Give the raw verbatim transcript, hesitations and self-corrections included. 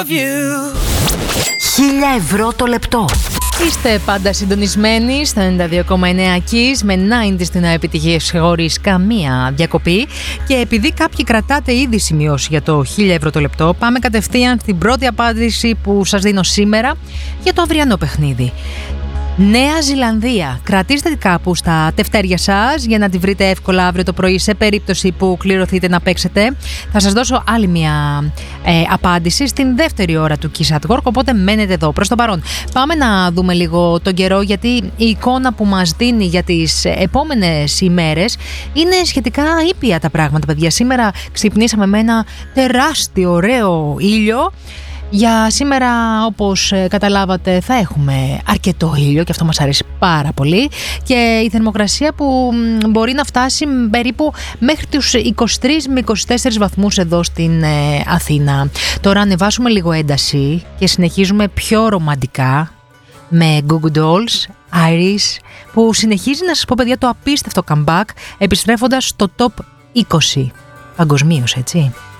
Χίλια ευρώ το λεπτό. Είστε πάντα συντονισμένοι στο ενενήντα δύο κόμμα εννέα Kiss με ενενήντα στην επιτυχίες χωρίς καμία διακοπή. Και επειδή κάποιοι κρατάτε ήδη σημειώσει για το χίλια ευρώ το λεπτό, πάμε κατευθείαν στην πρώτη απάντηση που σας δίνω σήμερα για το αυριανό παιχνίδι. Νέα Ζηλανδία. Κρατήστε κάπου στα τευτέρια σας για να τη βρείτε εύκολα αύριο το πρωί σε περίπτωση που κληρωθείτε να παίξετε. Θα σας δώσω άλλη μια ε, απάντηση στην δεύτερη ώρα του Kiss at Work, οπότε μένετε εδώ. Προς το παρόν πάμε να δούμε λίγο τον καιρό, γιατί η εικόνα που μας δίνει για τις επόμενες ημέρες είναι σχετικά ήπια τα πράγματα, παιδιά. Σήμερα ξυπνήσαμε με ένα τεράστιο ωραίο ήλιο. Για σήμερα, όπως καταλάβατε, θα έχουμε αρκετό ήλιο και αυτό μας αρέσει πάρα πολύ, και η θερμοκρασία που μπορεί να φτάσει περίπου μέχρι τους είκοσι τρεις με είκοσι τέσσερις βαθμούς εδώ στην ε, Αθήνα. Τώρα ανεβάσουμε λίγο ένταση και συνεχίζουμε πιο ρομαντικά με Goo Goo Dolls, Iris, που συνεχίζει να σας πω, παιδιά, το απίστευτο comeback, επιστρέφοντας στο top είκοσι παγκοσμίως, έτσι.